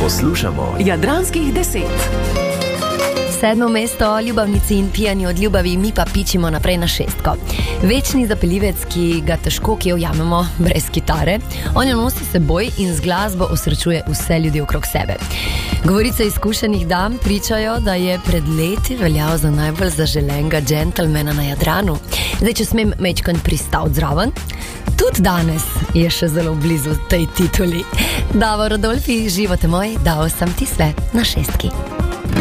Poslušamo Jadranskih 10. 7. mesto, ljubavnici in pijani od ljubavi, mi pa pičimo naprej na 6. Večni zapeljivec, ki ga težko kje ujamemo brez kitare. On jo nosi seboj in z glasbo osrečuje vse ljudi okrog sebe. Govorice izkušenih dam pričajo, da je pred leti veljal za najbolj zaželenega džentelmena na Jadranu. Zdaj, če smem mečkan pristaviti zraven, tudi danes je še zelo blizu tej tituli. Davor Rodolfi, živote moj, dal sem ti sve na 6.